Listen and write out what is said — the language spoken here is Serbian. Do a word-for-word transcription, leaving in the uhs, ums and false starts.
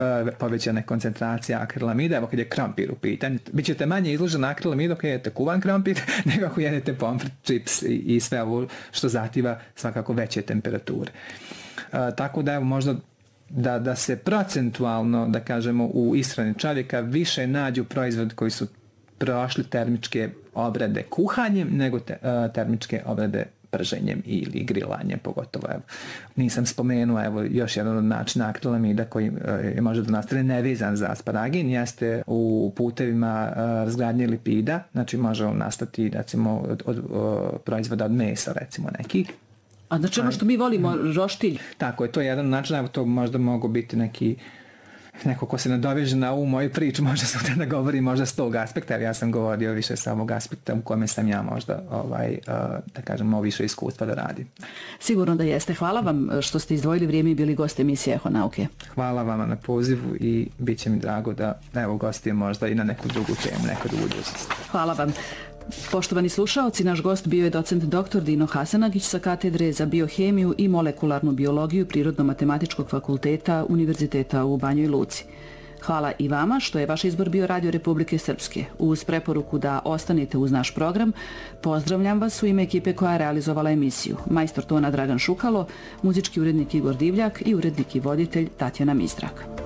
povećane koncentracije akrilamida. Evo kad je krompir u pitanju, bit ćete manje izloženi akrilamidu ako jedete kuvan krompir nego ako jedete pomfrit, čips i, i sve ovo što zativa svakako veće temperature. Uh, tako da evo možda da, da se procentualno, da kažemo, u ishrani čovjeka više nađu proizvod koji su prošli termičke obrade kuhanjem nego te, uh, termičke obrade prženjem ili grilanjem, pogotovo evo. Nisam spomenuo evo još jedan od načina akrilamida koji uh, je možda do nastane nevezan za asparagin, jeste u putevima uh, razgradnje lipida, znači može on nastati recimo od, od, od proizvoda od mesa, recimo neki. A znači ono što mi volimo, roštilj? Tako je, to je jedan način, evo to možda mogu biti neki neko ko se nadoveže na ovu moju priču, možda sam da govori možda s tog aspekta, jer ja sam govorio više sa ovog aspekta u kome sam ja možda, ovaj, da kažem, malo više iskustva da radim. Sigurno da jeste. Hvala vam što ste izdvojili vrijeme i bili gost emisije Eho nauke. Hvala vama na pozivu i bit će mi drago da evo gostujem možda i na neku drugu temu, neku drugu budućnost. Hvala vam. Poštovani slušaoci, naš gost bio je docent doktor Dino Hasanagić sa katedre za biohemiju i molekularnu biologiju Prirodno-matematičkog fakulteta Univerziteta u Banjoj Luci. Hvala i vama što je vaš izbor bio Radio Republike Srpske. Uz preporuku da ostanete uz naš program, pozdravljam vas u ime ekipe koja je realizovala emisiju. Majstor tona Dragan Šukalo, muzički urednik Igor Divljak i urednik i voditelj Tatjana Mistrak.